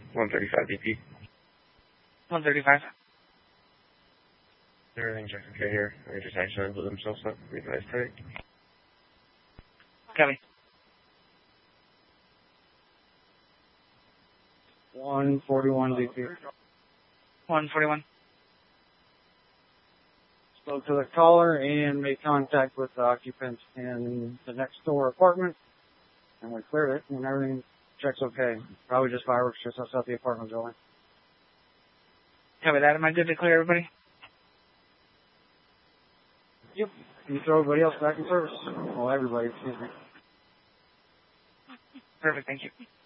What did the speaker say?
135 DP. 135. Everything's okay here. They just accidentally blew themselves up. Revised tight. Copy. 141 DP. 141. Spoke to the caller and made contact with the occupant in the next door apartment. And we cleared it and everything checks okay. Probably just fireworks just outside the apartment building. Copy that. Am I good to clear everybody? Yep. Can you throw everybody else back in service? Well, everybody, excuse me. Perfect. Thank you.